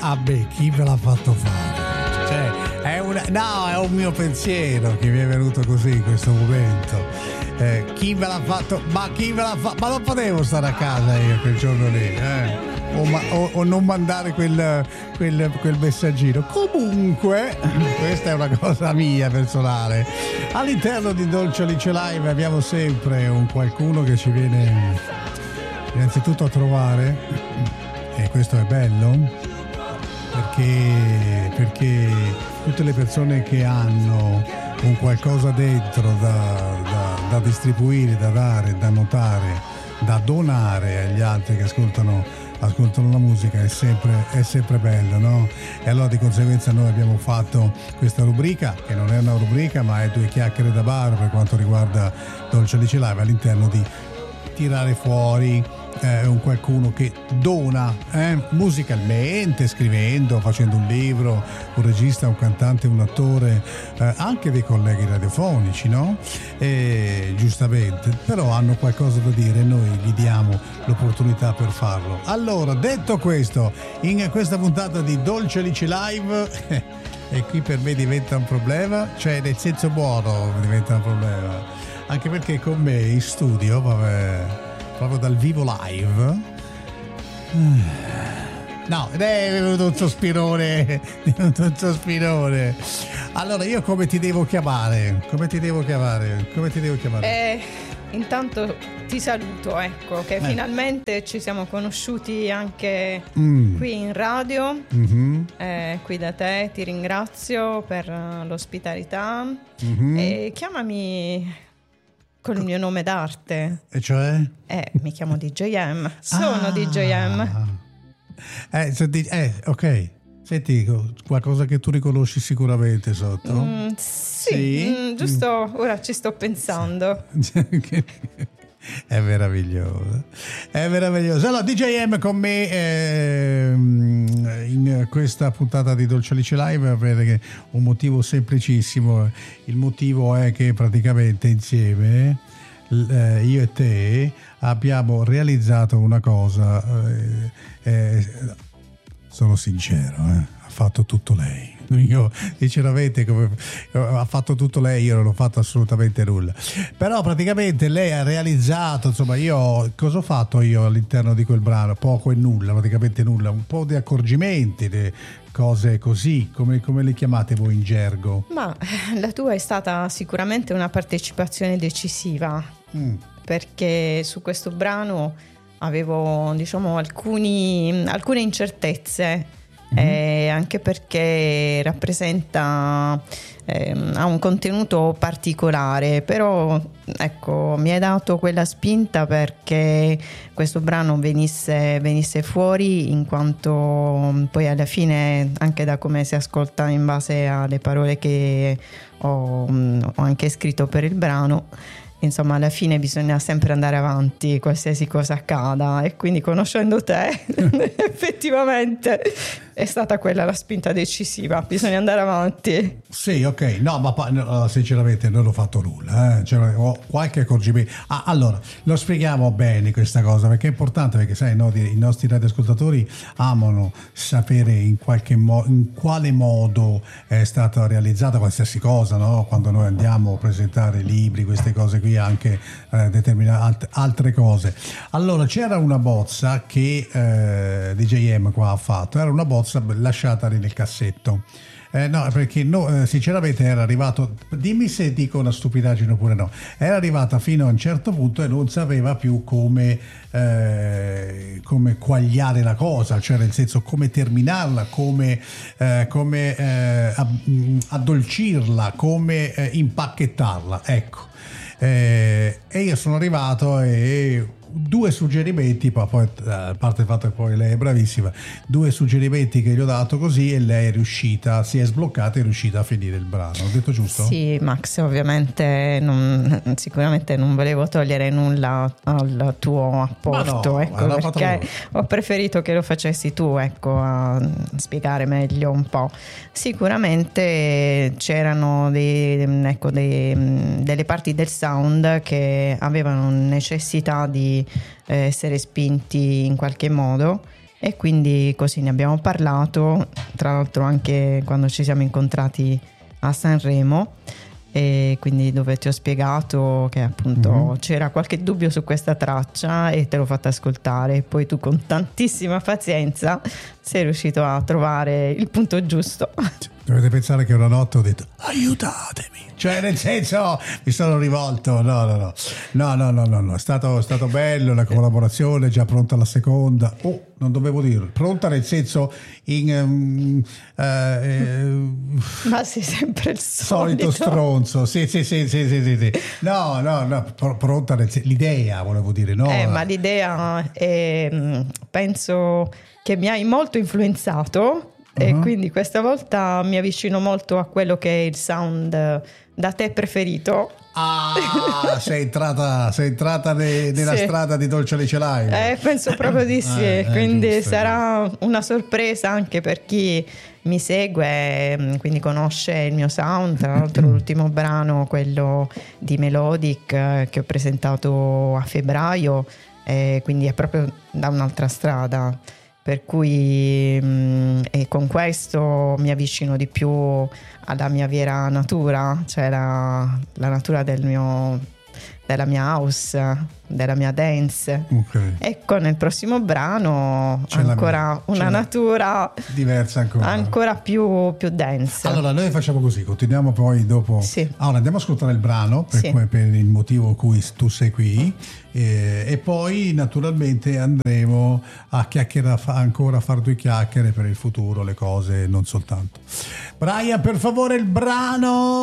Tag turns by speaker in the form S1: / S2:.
S1: a me chi me l'ha fatto fare? Cioè, è un mio pensiero che mi è venuto così in questo momento. Chi me l'ha fatto? Ma chi me l'ha fatto? Ma non potevo stare a casa io quel giorno lì, o non mandare quel messaggino. Comunque, questa è una cosa mia personale. All'interno di Dolce Alice Live abbiamo sempre un qualcuno che ci viene innanzitutto a trovare, e questo è bello perché tutte le persone che hanno un qualcosa dentro da distribuire, da dare, da notare, da donare agli altri che ascoltano la musica, è sempre bello, no? E allora di conseguenza noi abbiamo fatto questa rubrica, che non è una rubrica ma è due chiacchiere da bar per quanto riguarda Dolce Alice Live, all'interno di tirare fuori un qualcuno che dona musicalmente, scrivendo, facendo un libro, un regista, un cantante, un attore, anche dei colleghi radiofonici, no? Giustamente, però hanno qualcosa da dire e noi gli diamo l'opportunità per farlo. Allora, detto questo, in questa puntata di Dolce Alice Live e qui per me diventa un problema, cioè nel senso buono diventa un problema, anche perché con me in studio, proprio dal vivo live, no, è venuto un sospirone. Allora, io come ti devo chiamare?
S2: Intanto ti saluto, ecco, che finalmente ci siamo conosciuti anche qui in radio, qui da te, ti ringrazio per l'ospitalità, e chiamami con il mio nome d'arte.
S1: E cioè?
S2: Mi chiamo DJM. Sono DJM.
S1: Ok. Senti, qualcosa che tu riconosci sicuramente sotto?
S2: Sì. Giusto ora ci sto pensando.
S1: È meraviglioso. Allora, DJM con me in questa puntata di Dolce Alice Live per un motivo semplicissimo. Il motivo è che praticamente insieme io e te abbiamo realizzato una cosa, sono sincero, ha fatto tutto lei. Io sinceramente ha fatto tutto lei, io non ho fatto assolutamente nulla, però praticamente lei ha realizzato, insomma, cosa ho fatto io all'interno di quel brano? Poco e nulla, praticamente nulla, un po' di accorgimenti, cose così, come le chiamate voi in gergo?
S2: Ma la tua è stata sicuramente una partecipazione decisiva, perché su questo brano avevo, diciamo, alcune incertezze. Anche perché rappresenta ha un contenuto particolare, però ecco, mi hai dato quella spinta perché questo brano venisse fuori, in quanto poi alla fine, anche da come si ascolta in base alle parole che ho anche scritto per il brano, insomma, alla fine bisogna sempre andare avanti qualsiasi cosa accada, e quindi conoscendo te effettivamente è stata quella la spinta decisiva, bisogna andare avanti.
S1: Sì, ok, no, ma sinceramente non ho fatto nulla, cioè, ho qualche accorgimento. Allora, lo spieghiamo bene questa cosa, perché è importante, perché sai, no, i nostri radioascoltatori amano sapere in quale modo è stata realizzata qualsiasi cosa, no? Quando noi andiamo a presentare libri, queste cose qui, anche determinate altre cose. Allora, c'era una bozza che DJM qua ha fatto, era una bozza lasciata lì nel cassetto. No, perché sinceramente era arrivato, dimmi se dico una stupidaggine oppure no, era arrivata fino a un certo punto e non sapeva più come quagliare la cosa, cioè nel senso come terminarla, come addolcirla, come impacchettarla, ecco. E io sono arrivato e due suggerimenti, poi a parte il fatto che poi lei è bravissima, due suggerimenti che gli ho dato così, e lei si è sbloccata e è riuscita a finire il brano. Ho detto giusto?
S2: Sì, Max, ovviamente sicuramente non volevo togliere nulla al tuo apporto, no, ecco, perché ho preferito che lo facessi tu, ecco, a spiegare meglio un po'. Sicuramente c'erano delle parti del sound che avevano necessità di essere spinti in qualche modo, e quindi così ne abbiamo parlato, tra l'altro anche quando ci siamo incontrati a Sanremo, e quindi dove ti ho spiegato che appunto c'era qualche dubbio su questa traccia e te l'ho fatta ascoltare, e poi tu con tantissima pazienza sei riuscito a trovare il punto giusto.
S1: Dovete pensare che una notte ho detto aiutatemi, cioè nel senso mi sono rivolto, no, è stato bello, la collaborazione, già pronta la seconda, non dovevo dirlo, pronta nel senso
S2: ma sei sempre il solito
S1: stronzo, sì, no, pronta nel senso, l'idea volevo dire, no?
S2: Ma l'idea penso che mi hai molto influenzato. E quindi questa volta mi avvicino molto a quello che è il sound da te preferito.
S1: Sei entrata nella strada di Dolce Alice Live.
S2: Penso proprio di sì, quindi giusto, sarà una sorpresa anche per chi mi segue, quindi conosce il mio sound. Tra l'altro l'ultimo brano, quello di Melodic, che ho presentato a febbraio, quindi è proprio da un'altra strada. Per cui e con questo mi avvicino di più alla mia vera natura, cioè la natura della mia house, della mia dance.
S1: Okay.
S2: E con il prossimo brano ancora una natura
S1: diversa,
S2: ancora più dance.
S1: Allora noi facciamo così, continuiamo poi dopo.
S2: Sì.
S1: Allora andiamo a ascoltare il brano per il motivo cui tu sei qui, e poi naturalmente andremo a ancora a fare due chiacchiere per il futuro, le cose non soltanto. Brian, per favore il brano.